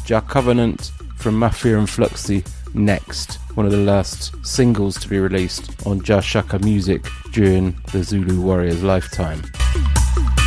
Jah Covenant from Mafia and Fluxy next, one of the last singles to be released on Jah Shaka Music during the Zulu Warriors lifetime.